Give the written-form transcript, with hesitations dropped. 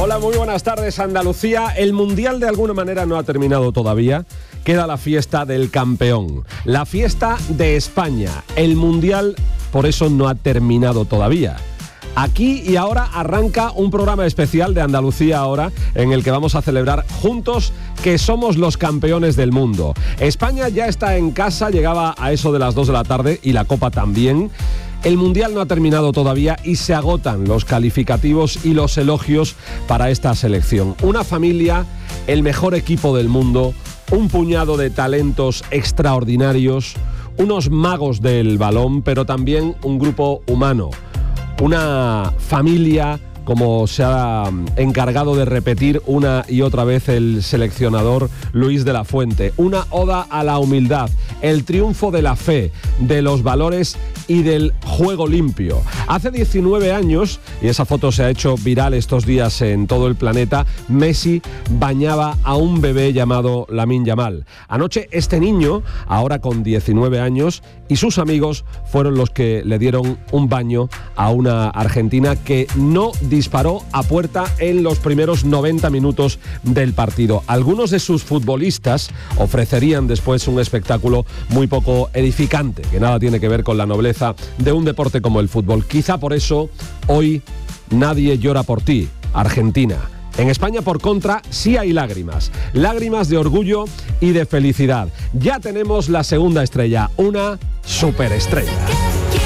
Hola, muy buenas tardes, Andalucía. El Mundial de alguna manera no ha terminado todavía. Queda la fiesta del campeón, la fiesta de España. El Mundial, por eso, no ha terminado todavía. Aquí y ahora arranca un programa especial de Andalucía Ahora, en el que vamos a celebrar juntos que somos los campeones del mundo. España ya está en casa, llegaba a eso de las 2 de la tarde y la Copa también. El Mundial no ha terminado todavía y se agotan los calificativos y los elogios para esta selección. Una familia, el mejor equipo del mundo, un puñado de talentos extraordinarios, unos magos del balón, pero también un grupo humano. Una familia, como se ha encargado de repetir una y otra vez el seleccionador Luis de la Fuente. Una oda a la humildad, el triunfo de la fe, de los valores y del juego limpio. Hace 19 años, y esa foto se ha hecho viral estos días en todo el planeta, Messi bañaba a un bebé llamado Lamine Yamal. Anoche este niño, ahora con 19 años, y sus amigos fueron los que le dieron un baño a una Argentina que no disparó a puerta en los primeros 90 minutos del partido. Algunos de sus futbolistas ofrecerían después un espectáculo muy poco edificante, que nada tiene que ver con la nobleza de un deporte como el fútbol. Quizá por eso hoy nadie llora por ti, Argentina. En España, por contra, sí hay lágrimas. Lágrimas de orgullo y de felicidad. Ya tenemos la segunda estrella, una superestrella.